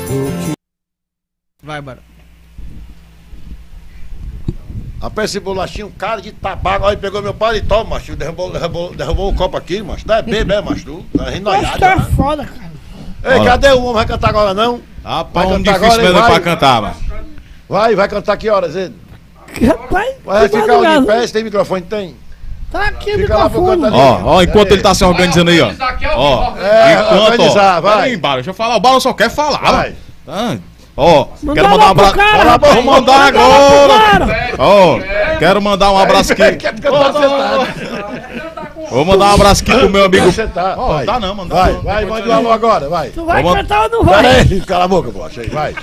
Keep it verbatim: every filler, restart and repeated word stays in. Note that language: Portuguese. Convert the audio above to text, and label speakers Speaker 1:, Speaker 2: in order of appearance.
Speaker 1: Vai, bora.
Speaker 2: Rapaz, esse bolachinho, cara de tabaco, aí pegou meu paletó, macho, derrubou, derrubou, derrubou o copo aqui, macho. Não é bebê, é, macho, tu? Tá rindo
Speaker 3: Acho que é foda, cara.
Speaker 2: Ei,
Speaker 4: Olha.
Speaker 2: cadê o homem? Vai cantar agora não?
Speaker 4: Rapaz,
Speaker 2: Vai
Speaker 4: um
Speaker 2: cantar
Speaker 4: difícil
Speaker 2: agora, hein?
Speaker 4: mesmo
Speaker 2: Vai.
Speaker 4: pra cantar, mano.
Speaker 2: Vai, vai cantar que horas, ele?
Speaker 3: Rapaz,
Speaker 2: Vai
Speaker 3: que
Speaker 2: ficar
Speaker 3: madrugada.
Speaker 2: de pé, se tem microfone? Tem.
Speaker 3: Tá aqui o
Speaker 2: Fica lá pro
Speaker 3: microfone.
Speaker 2: canto ali.
Speaker 4: Ó, ó, enquanto ele tá se organizando aí, ó. Ó,
Speaker 2: É,
Speaker 4: enquanto,
Speaker 2: organizar,
Speaker 4: ó.
Speaker 2: vai.
Speaker 4: Peraí, Bala, deixa eu falar. O Bala só quer falar,
Speaker 2: Vai.
Speaker 4: mano. Ah, Ó,
Speaker 3: Manda
Speaker 4: quero
Speaker 3: lá
Speaker 4: mandar um
Speaker 3: pro
Speaker 4: abraço.
Speaker 3: cara,
Speaker 4: Vou
Speaker 3: rapaz.
Speaker 4: mandar
Speaker 3: Manda lá pro
Speaker 4: agora.
Speaker 3: cara.
Speaker 4: Ó, quero mandar um abraço aqui.
Speaker 2: Quer cantar sentado.
Speaker 4: Vou mandar um abraço aqui pro meu amigo.
Speaker 2: Quer sentar.
Speaker 4: Ó,
Speaker 2: Vai.
Speaker 4: dá não, mano. dá
Speaker 2: Vai,
Speaker 4: não.
Speaker 2: vai, mande um alô agora, vai.
Speaker 3: Tu vai
Speaker 4: Vamos-
Speaker 3: cantar ou não vai?
Speaker 2: Peraí, cala a boca, poxa, aí, vai.